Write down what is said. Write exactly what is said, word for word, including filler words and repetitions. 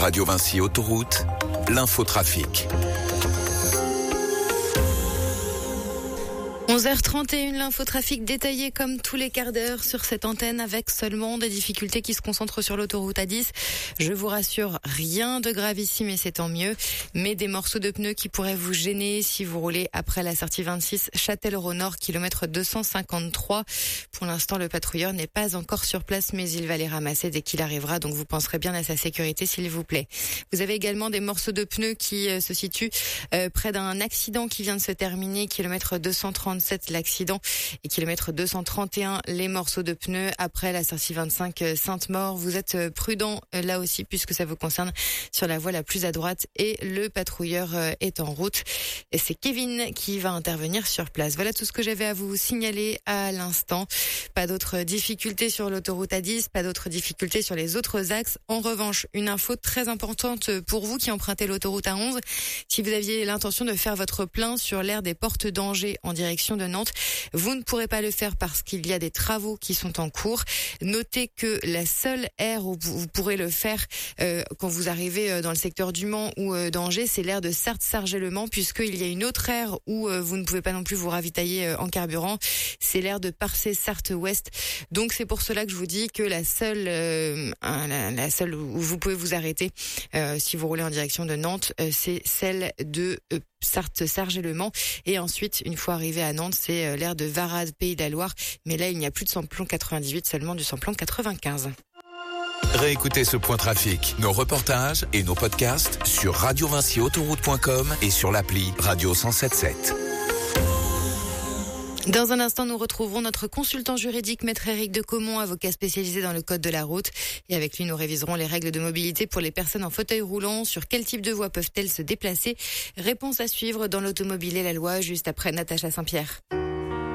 Radio Vinci Autoroute, l'infotrafic. onze heures trente et une, l'infotrafic détaillé comme tous les quarts d'heure sur cette antenne avec seulement des difficultés qui se concentrent sur l'autoroute A dix. Je vous rassure, rien de grave ici, mais c'est tant mieux. Mais des morceaux de pneus qui pourraient vous gêner si vous roulez après la sortie vingt-six Châtellerault-Nord, kilomètre deux cent cinquante-trois. Pour l'instant, le patrouilleur n'est pas encore sur place, mais il va les ramasser dès qu'il arrivera. Donc vous penserez bien à sa sécurité, s'il vous plaît. Vous avez également des morceaux de pneus qui euh, se situent euh, près d'un accident qui vient de se terminer, kilomètre deux cent trente-sept l'accident et kilomètre deux cent trente et un les morceaux de pneus après la sortie vingt-cinq Sainte-Maure. Vous êtes prudent là aussi puisque ça vous concerne sur la voie la plus à droite et le patrouilleur est en route. Et c'est Kevin qui va intervenir sur place. Voilà tout ce que j'avais à vous signaler à l'instant. Pas d'autres difficultés sur l'autoroute A dix, pas d'autres difficultés sur les autres axes. En revanche, une info très importante pour vous qui empruntez l'autoroute A onze. Si vous aviez l'intention de faire votre plein sur l'aire des Portes d'Angers en direction de Nantes, vous ne pourrez pas le faire parce qu'il y a des travaux qui sont en cours. Notez que la seule aire où vous pourrez le faire euh, quand vous arrivez dans le secteur du Mans ou euh, d'Angers, c'est l'aire de Sarthe-Sargé-le-Mans, puisqu'il y a une autre aire où euh, vous ne pouvez pas non plus vous ravitailler euh, en carburant. C'est l'aire de Parcé-Sarthe-Ouest. Donc c'est pour cela que je vous dis que la seule, euh, la, la seule où vous pouvez vous arrêter euh, si vous roulez en direction de Nantes, euh, c'est celle de euh, Sarthe-Sargé-le-Mans. Et ensuite, une fois arrivé à Nantes, c'est l'aire de Varade, Pays de la Loire. Mais là, il n'y a plus de samplon quatre-vingt-dix-huit, seulement du samplon quatre-vingt-quinze. Réécoutez ce point trafic, nos reportages et nos podcasts sur radio vinci autoroute point com et sur l'appli Radio cent soixante-dix-sept. Dans un instant, nous retrouverons notre consultant juridique, Maître Éric de Caumont, avocat spécialisé dans le code de la route. Et avec lui, nous réviserons les règles de mobilité pour les personnes en fauteuil roulant. Sur quel type de voies peuvent-elles se déplacer? Réponse à suivre dans l'automobile et la loi, juste après Natacha Saint-Pierre.